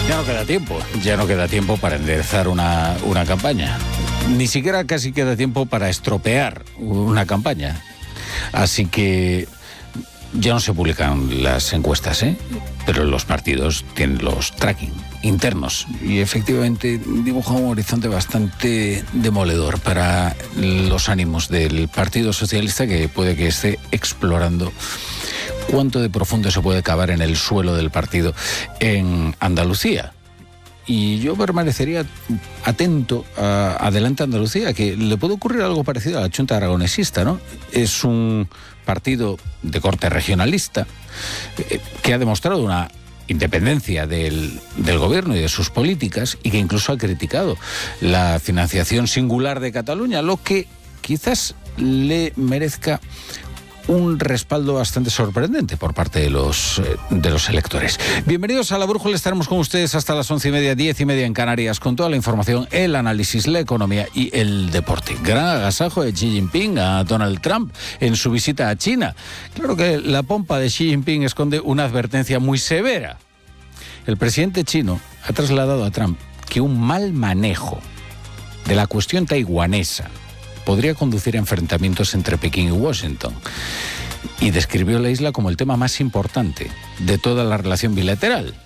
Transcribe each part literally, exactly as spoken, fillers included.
Ya no queda tiempo, ya no queda tiempo para enderezar una, una campaña. Ni siquiera casi queda tiempo para estropear una campaña. Así que ya no se publican las encuestas, ¿eh? Pero los partidos tienen los tracking internos y efectivamente dibuja un horizonte bastante demoledor para los ánimos del Partido Socialista, que puede que esté explorando cuánto de profundo se puede cavar en el suelo del partido en Andalucía. Y yo permanecería atento a Adelante Andalucía, que le puede ocurrir algo parecido a la Chunta Aragonesista, ¿no? Es un partido de corte regionalista eh, que ha demostrado una independencia del, del gobierno y de sus políticas, y que incluso ha criticado la financiación singular de Cataluña, lo que quizás le merezca un respaldo bastante sorprendente por parte de los, eh, de los electores. Bienvenidos a La Brújula, estaremos con ustedes hasta las once y media, diez y media en Canarias, con toda la información, el análisis, la economía y el deporte. Gran agasajo de Xi Jinping a Donald Trump en su visita a China. Claro que la pompa de Xi Jinping esconde una advertencia muy severa. El presidente chino ha trasladado a Trump que un mal manejo de la cuestión taiwanesa podría conducir a enfrentamientos entre Pekín y Washington, y describió la isla como el tema más importante de toda la relación bilateral.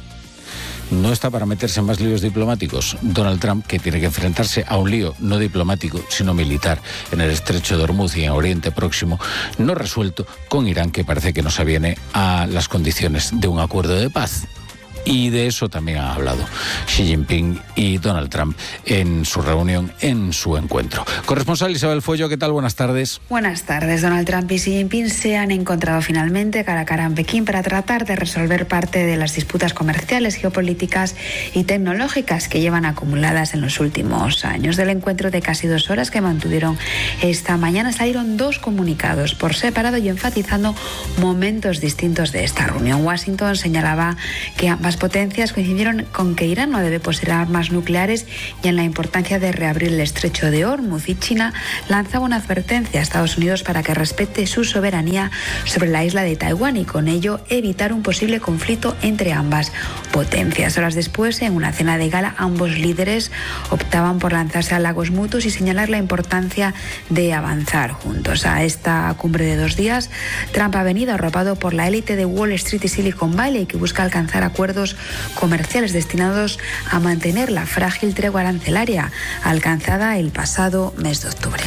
No está para meterse en más líos diplomáticos Donald Trump, que tiene que enfrentarse a un lío no diplomático, sino militar, en el estrecho de Hormuz y en Oriente Próximo, no resuelto, con Irán, que parece que no se aviene a las condiciones de un acuerdo de paz. Y de eso también han hablado Xi Jinping y Donald Trump en su reunión, en su encuentro. Corresponsal Isabel Fuello, ¿qué tal? Buenas tardes. Buenas tardes. Donald Trump y Xi Jinping se han encontrado finalmente cara a cara en Pekín para tratar de resolver parte de las disputas comerciales, geopolíticas y tecnológicas que llevan acumuladas en los últimos años. Del encuentro de casi dos horas que mantuvieron esta mañana salieron dos comunicados por separado y enfatizando momentos distintos de esta reunión. Washington señalaba que ambas potencias coincidieron con que Irán no debe poseer armas nucleares y en la importancia de reabrir el estrecho de Hormuz, y China lanzaba una advertencia a Estados Unidos para que respete su soberanía sobre la isla de Taiwán y con ello evitar un posible conflicto entre ambas potencias. Horas después, en una cena de gala, ambos líderes optaban por lanzarse halagos mutuos y señalar la importancia de avanzar juntos. A esta cumbre de dos días, Trump ha venido arropado por la élite de Wall Street y Silicon Valley, que busca alcanzar acuerdos comerciales destinados a mantener la frágil tregua arancelaria alcanzada el pasado mes de octubre.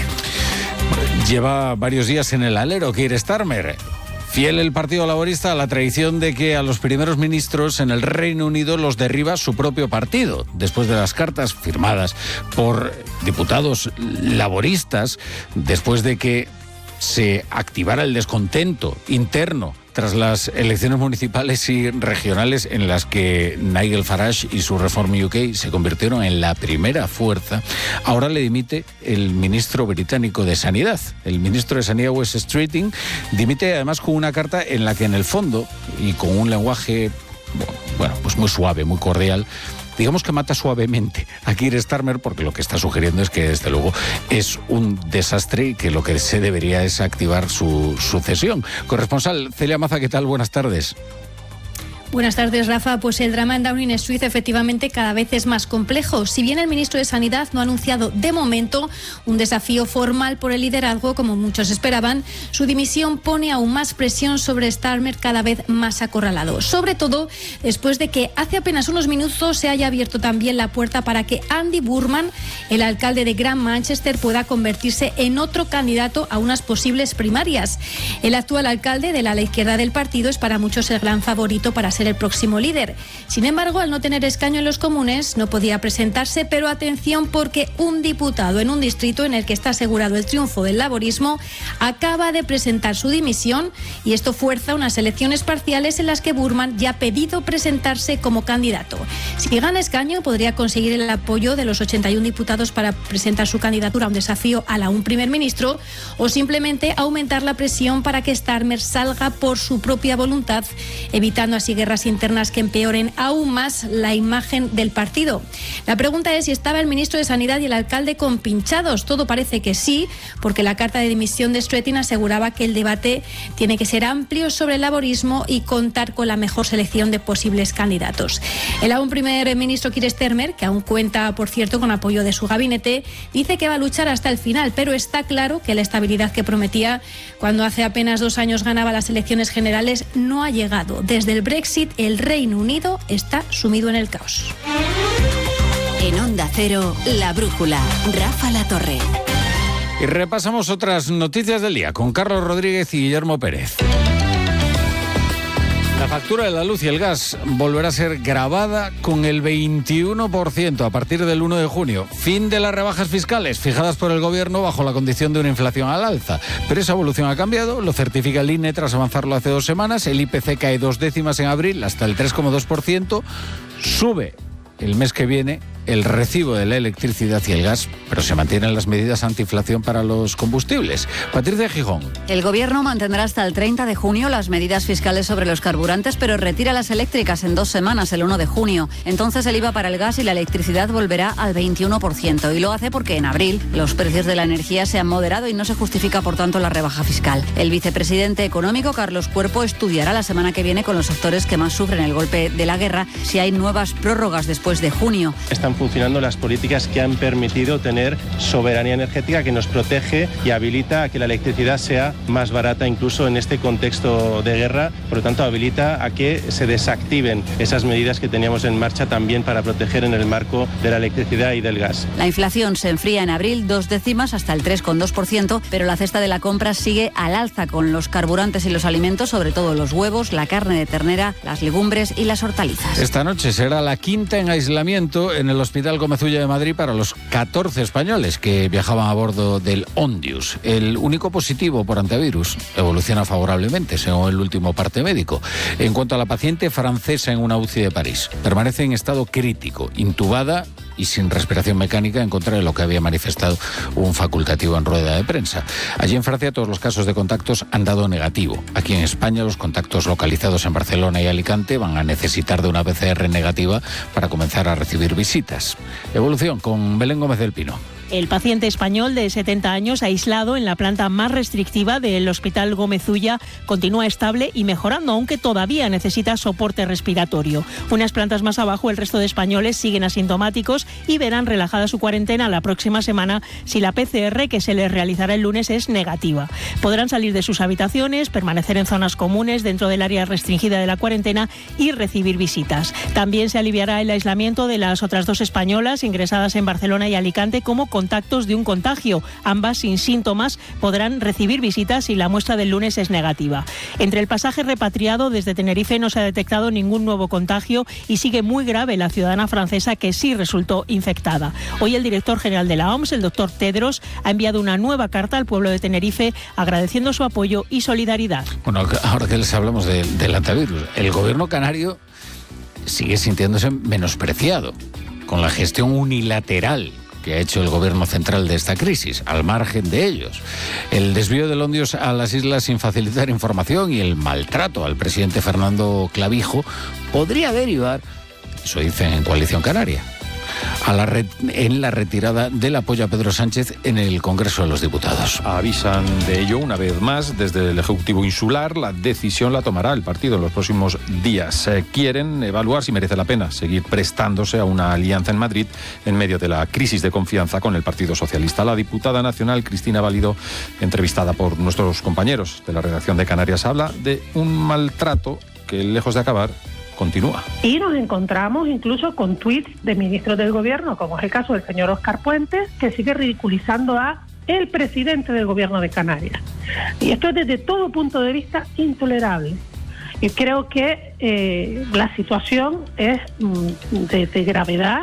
Lleva varios días en el alero Keir Starmer. Fiel el Partido Laborista a la tradición de que a los primeros ministros en el Reino Unido los derriba su propio partido, después de las cartas firmadas por diputados laboristas, después de que se activara el descontento interno tras las elecciones municipales y regionales en las que Nigel Farage y su Reform U K se convirtieron en la primera fuerza. Ahora le dimite el ministro británico de Sanidad. El ministro de Sanidad, Wes Streeting, dimite además con una carta en la que en el fondo, y con un lenguaje, bueno, pues muy suave, muy cordial, digamos que mata suavemente a Keir Starmer, porque lo que está sugiriendo es que desde luego es un desastre y que lo que se debería es activar su sucesión. Corresponsal Celia Maza, ¿qué tal? Buenas tardes. Buenas tardes, Rafa. Pues el drama en Downing Street efectivamente cada vez es más complejo. Si bien el ministro de Sanidad no ha anunciado de momento un desafío formal por el liderazgo, como muchos esperaban, su dimisión pone aún más presión sobre Starmer, cada vez más acorralado. Sobre todo después de que hace apenas unos minutos se haya abierto también la puerta para que Andy Burnham, el alcalde de Gran Manchester, pueda convertirse en otro candidato a unas posibles primarias. El actual alcalde de la ala izquierda del partido es para muchos el gran favorito para ser el próximo líder. Sin embargo, al no tener escaño en los comunes, no podía presentarse, pero atención, porque un diputado en un distrito en el que está asegurado el triunfo del laborismo acaba de presentar su dimisión, y esto fuerza unas elecciones parciales en las que Burnham ya ha pedido presentarse como candidato. Si gana escaño, podría conseguir el apoyo de los ochenta y uno diputados para presentar su candidatura a un desafío a la un primer ministro, o simplemente aumentar la presión para que Starmer salga por su propia voluntad, evitando así guerra guerras internas que empeoren aún más la imagen del partido. La pregunta es si estaba el ministro de Sanidad y el alcalde compinchados. Todo parece que sí, porque la carta de dimisión de Streeting aseguraba que el debate tiene que ser amplio sobre el laborismo y contar con la mejor selección de posibles candidatos. El aún primer ministro Keir Starmer, que aún cuenta, por cierto, con apoyo de su gabinete, dice que va a luchar hasta el final, pero está claro que la estabilidad que prometía cuando hace apenas dos años ganaba las elecciones generales no ha llegado. Desde el Brexit, el Reino Unido está sumido en el caos. En Onda Cero, La Brújula, Rafa Latorre. Y repasamos otras noticias del día con Carlos Rodríguez y Guillermo Pérez. La factura de la luz y el gas volverá a ser gravada con el veintiuno por ciento a partir del uno de junio. Fin de las rebajas fiscales fijadas por el Gobierno bajo la condición de una inflación al alza. Pero esa evolución ha cambiado, lo certifica el I N E tras avanzarlo hace dos semanas. El I P C cae dos décimas en abril hasta el tres coma dos por ciento. Sube el mes que viene el recibo de la electricidad y el gas, pero se mantienen las medidas antiinflación para los combustibles. Patricia Gijón. El Gobierno mantendrá hasta el treinta de junio las medidas fiscales sobre los carburantes, pero retira las eléctricas en dos semanas, el uno de junio. Entonces el I V A para el gas y la electricidad volverá al veintiuno por ciento. Y lo hace porque en abril los precios de la energía se han moderado y no se justifica, por tanto, la rebaja fiscal. El vicepresidente económico, Carlos Cuerpo, estudiará la semana que viene con los sectores que más sufren el golpe de la guerra si hay nuevas prórrogas después de junio. Están funcionando las políticas que han permitido tener soberanía energética que nos protege y habilita a que la electricidad sea más barata incluso en este contexto de guerra. Por lo tanto, habilita a que se desactiven esas medidas que teníamos en marcha también para proteger en el marco de la electricidad y del gas. La inflación se enfría en abril dos décimas hasta el tres coma dos por ciento, pero la cesta de la compra sigue al alza con los carburantes y los alimentos, sobre todo los huevos, la carne de ternera, las legumbres y las hortalizas. Esta noche será la quinta en aislamiento en el Hospital Gómez-Ulla de Madrid para los catorce españoles que viajaban a bordo del Ondius. El único positivo por antivirus evoluciona favorablemente, según el último parte médico. En cuanto a la paciente francesa en una U C I de París, permanece en estado crítico, intubada y sin respiración mecánica, en contra de lo que había manifestado un facultativo en rueda de prensa. Allí en Francia todos los casos de contactos han dado negativo. Aquí en España los contactos localizados en Barcelona y Alicante van a necesitar de una P C R negativa para comenzar a recibir visitas. Evolución con Belén Gómez del Pino. El paciente español de setenta años, aislado en la planta más restrictiva del Hospital Gómez-Ulla, continúa estable y mejorando, aunque todavía necesita soporte respiratorio. Unas plantas más abajo, el resto de españoles siguen asintomáticos y verán relajada su cuarentena la próxima semana si la P C R que se les realizará el lunes es negativa. Podrán salir de sus habitaciones, permanecer en zonas comunes dentro del área restringida de la cuarentena y recibir visitas. También se aliviará el aislamiento de las otras dos españolas ingresadas en Barcelona y Alicante como contactos de un contagio. Ambas sin síntomas podrán recibir visitas si la muestra del lunes es negativa. Entre el pasaje repatriado desde Tenerife no se ha detectado ningún nuevo contagio y sigue muy grave la ciudadana francesa que sí resultó infectada. Hoy el director general de la O M S, el doctor Tedros, ha enviado una nueva carta al pueblo de Tenerife agradeciendo su apoyo y solidaridad. Bueno, ahora que les hablamos de, del antivirus, el gobierno canario sigue sintiéndose menospreciado con la gestión unilateral que ha hecho el gobierno central de esta crisis, al margen de ellos. El desvío del Ondius a las islas sin facilitar información y el maltrato al presidente Fernando Clavijo podría derivar, eso dicen en Coalición Canaria, a la re- en la retirada del apoyo a Pedro Sánchez en el Congreso de los Diputados. Avisan de ello una vez más desde el Ejecutivo Insular. La decisión la tomará el partido en los próximos días. Eh, quieren evaluar si merece la pena seguir prestándose a una alianza en Madrid en medio de la crisis de confianza con el Partido Socialista. La diputada nacional Cristina Valido, entrevistada por nuestros compañeros de la redacción de Canarias, habla de un maltrato que, lejos de acabar, continúa. Y nos encontramos incluso con tuits de ministros del gobierno, como es el caso del señor Óscar Puentes, que sigue ridiculizando a el presidente del gobierno de Canarias. Y esto es desde todo punto de vista intolerable. Y creo que eh, la situación es mm, de, de gravedad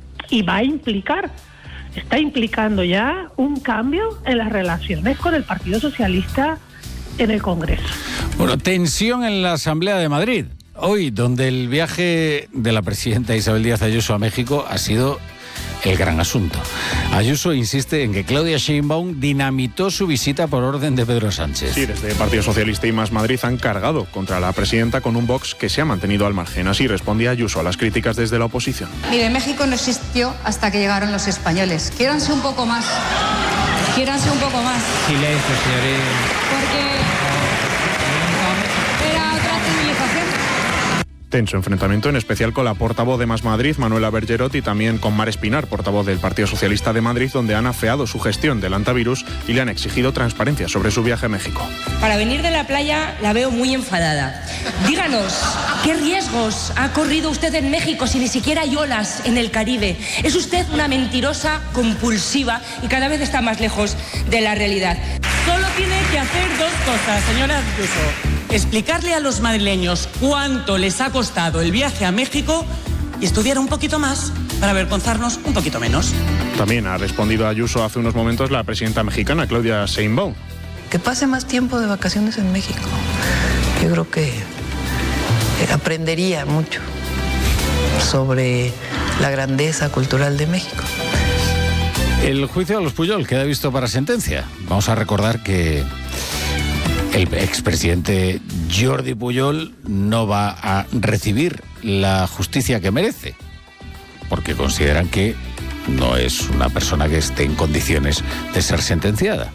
y va a implicar, está implicando ya un cambio en las relaciones con el Partido Socialista en el Congreso. Bueno, tensión en la Asamblea de Madrid. Hoy, donde el viaje de la presidenta Isabel Díaz Ayuso a México ha sido el gran asunto. Ayuso insiste en que Claudia Sheinbaum dinamitó su visita por orden de Pedro Sánchez. Sí, desde Partido Socialista y Más Madrid han cargado contra la presidenta con un Vox que se ha mantenido al margen. Así respondía Ayuso a las críticas desde la oposición. Mire, México no existió hasta que llegaron los españoles. Quiéranse un poco más. Quiéranse un poco más. Silencio, señoría. Porque era otra civilización. Tenso enfrentamiento, en especial con la portavoz de Más Madrid, Manuela Bergerot, y también con Mar Espinar, portavoz del Partido Socialista de Madrid, donde han afeado su gestión del antivirus y le han exigido transparencia sobre su viaje a México. Para venir de la playa la veo muy enfadada. Díganos, ¿qué riesgos ha corrido usted en México si ni siquiera hay olas en el Caribe? Es usted una mentirosa compulsiva y cada vez está más lejos de la realidad. Solo tiene que hacer dos cosas, señora Ayuso. Explicarle a los madrileños cuánto les ha costado el viaje a México y estudiar un poquito más para avergonzarnos un poquito menos. También ha respondido a Ayuso hace unos momentos la presidenta mexicana, Claudia Sheinbaum. Que pase más tiempo de vacaciones en México. Yo creo que aprendería mucho sobre la grandeza cultural de México. El juicio a los Pujol queda visto para sentencia. Vamos a recordar que el expresidente Jordi Pujol no va a recibir la justicia que merece, porque consideran que no es una persona que esté en condiciones de ser sentenciada,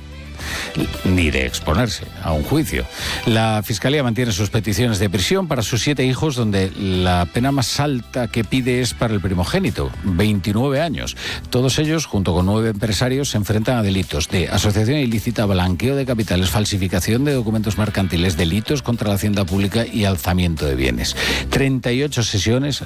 ni de exponerse a un juicio. La Fiscalía mantiene sus peticiones de prisión para sus siete hijos, donde la pena más alta que pide es para el primogénito, veintinueve años. Todos ellos, junto con nueve empresarios, se enfrentan a delitos de asociación ilícita, blanqueo de capitales, falsificación de documentos mercantiles, delitos contra la hacienda pública y alzamiento de bienes. treinta y ocho sesiones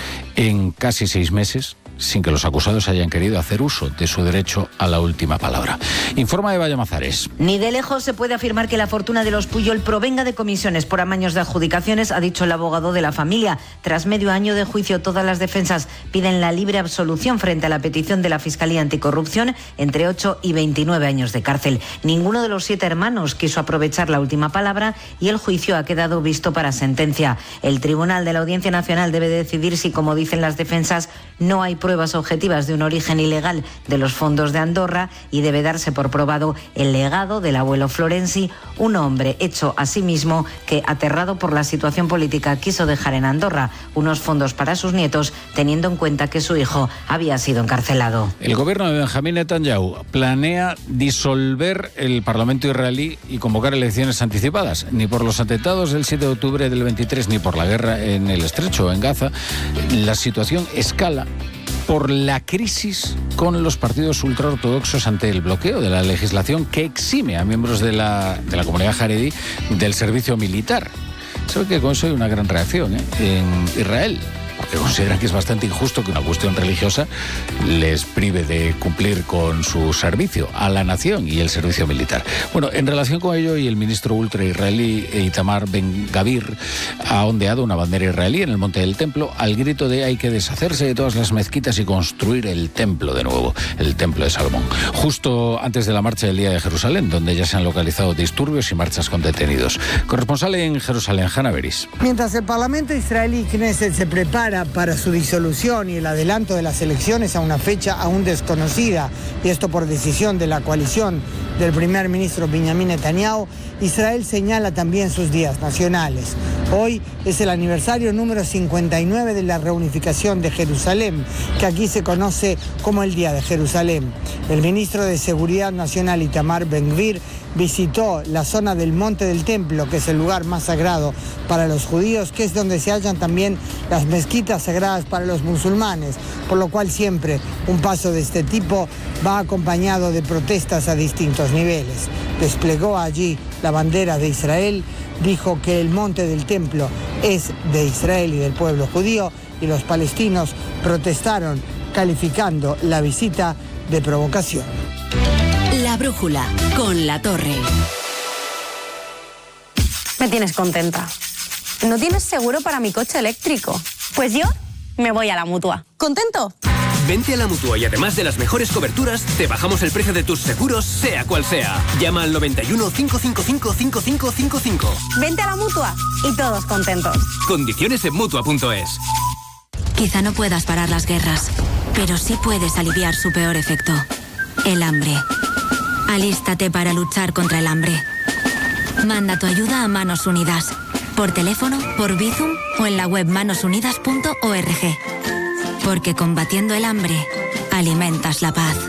en casi seis meses, sin que los acusados hayan querido hacer uso de su derecho a la última palabra. Informa Eva Llamazares. Ni de lejos se puede afirmar que la fortuna de los Pujol provenga de comisiones por amaños de adjudicaciones, ha dicho el abogado de la familia. Tras medio año de juicio, todas las defensas piden la libre absolución frente a la petición de la Fiscalía Anticorrupción, entre ocho y veintinueve años de cárcel. Ninguno de los siete hermanos quiso aprovechar la última palabra y el juicio ha quedado visto para sentencia. El Tribunal de la Audiencia Nacional debe decidir si, como dicen las defensas, no hay pruebas objetivas de un origen ilegal de los fondos de Andorra y debe darse por probado el legado del abuelo Florenzi, un hombre hecho a sí mismo que, aterrado por la situación política, quiso dejar en Andorra unos fondos para sus nietos, teniendo en cuenta que su hijo había sido encarcelado. El gobierno de Benjamín Netanyahu planea disolver el Parlamento israelí y convocar elecciones anticipadas. Ni por los atentados del siete de octubre del veintitrés ni por la guerra en el Estrecho o en Gaza, la situación escala por la crisis con los partidos ultraortodoxos ante el bloqueo de la legislación que exime a miembros de la, de la comunidad jaredí del servicio militar. Sabe que con eso hay una gran reacción, ¿eh? en Israel, porque consideran que es bastante injusto que una cuestión religiosa les prive de cumplir con su servicio a la nación y el servicio militar. Bueno, en relación con ello, y el ministro ultra israelí Itamar Ben-Gavir ha ondeado una bandera israelí en el Monte del Templo al grito de hay que deshacerse de todas las mezquitas y construir el templo de nuevo, el templo de Salomón. Justo antes de la marcha del Día de Jerusalén, donde ya se han localizado disturbios y marchas con detenidos. Corresponsal en Jerusalén, Hanna Beris. Mientras el Parlamento israelí Knesset se prepara para su disolución y el adelanto de las elecciones a una fecha aún desconocida, y esto por decisión de la coalición del primer ministro Benjamín Netanyahu, Israel señala también sus días nacionales. Hoy es el aniversario número cincuenta y nueve de la reunificación de Jerusalén, que aquí se conoce como el Día de Jerusalén. El ministro de Seguridad Nacional Itamar Ben-Gvir visitó la zona del Monte del Templo, que es el lugar más sagrado para los judíos, que es donde se hallan también las mezquitas sagradas para los musulmanes, por lo cual siempre un paso de este tipo va acompañado de protestas a distintos niveles. Desplegó allí la bandera de Israel, dijo que el Monte del Templo es de Israel y del pueblo judío, y los palestinos protestaron calificando la visita de provocación. La brújula con La Torre. Me tienes contenta. ¿No tienes seguro para mi coche eléctrico? Pues yo me voy a la Mutua. ¿Contento? Vente a la Mutua y además de las mejores coberturas, te bajamos el precio de tus seguros, sea cual sea. Llama al noventa y uno, cinco cinco cinco, cinco cinco cinco cinco. Vente a la Mutua y todos contentos. Condiciones en Mutua punto es. Quizá no puedas parar las guerras, pero sí puedes aliviar su peor efecto, el hambre. Alístate para luchar contra el hambre. Manda tu ayuda a Manos Unidas, por teléfono, por Bizum o en la web manos unidas punto org. Porque combatiendo el hambre, alimentas la paz.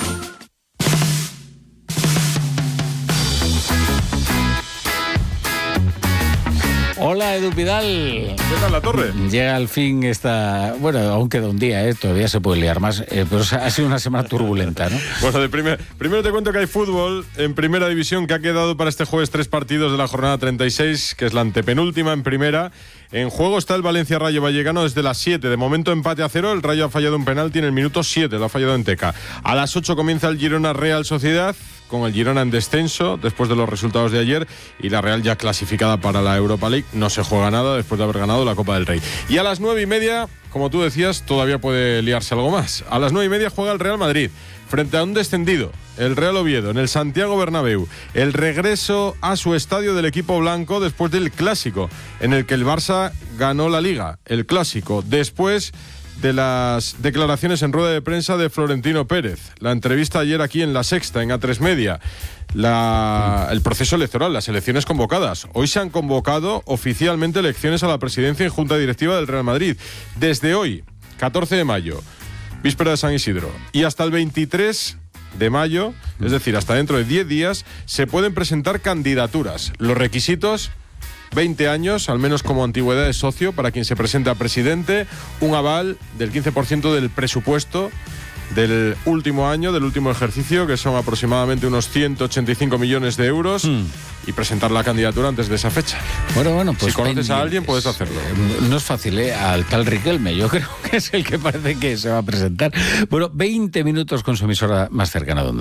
Hola, Edu Vidal. ¿Qué tal, La Torre? Llega al fin esta... Bueno, aún queda un día, ¿eh? Todavía se puede liar más, eh, pero ha sido una semana turbulenta, ¿no? Bueno, de primer, primero te cuento que hay fútbol en Primera División, que ha quedado para este jueves tres partidos de la jornada treinta y seis, que es la antepenúltima en Primera. En juego está el Valencia Rayo Vallecano desde las siete. De momento empate a cero. El Rayo ha fallado un penalti en el minuto siete. Lo ha fallado en Teca. A las ocho comienza el Girona Real Sociedad, con el Girona en descenso después de los resultados de ayer, y la Real ya clasificada para la Europa League. No se juega nada después de haber ganado la Copa del Rey. Y a las nueve y media, como tú decías, todavía puede liarse algo más. A las nueve y media juega el Real Madrid frente a un descendido, el Real Oviedo, en el Santiago Bernabéu. El regreso a su estadio del equipo blanco después del Clásico, en el que el Barça ganó la Liga. El Clásico, después de las declaraciones en rueda de prensa de Florentino Pérez. La entrevista ayer aquí en La Sexta, en A tres Media. La, el proceso electoral, las elecciones convocadas. Hoy se han convocado oficialmente elecciones a la presidencia y junta directiva del Real Madrid. Desde hoy, catorce de mayo, víspera de San Isidro, y hasta el veintitrés de mayo, es decir, hasta dentro de diez días, se pueden presentar candidaturas. Los requisitos: veinte años, al menos como antigüedad de socio para quien se presente a presidente, un aval del quince por ciento del presupuesto del último año, del último ejercicio, que son aproximadamente unos ciento ochenta y cinco millones de euros, mm. y presentar la candidatura antes de esa fecha. Bueno, bueno, pues si conoces a alguien, puedes hacerlo. No es fácil, ¿eh? Al tal Riquelme, yo creo que es el que parece que se va a presentar. Bueno, veinte minutos con su emisora más cercana, donde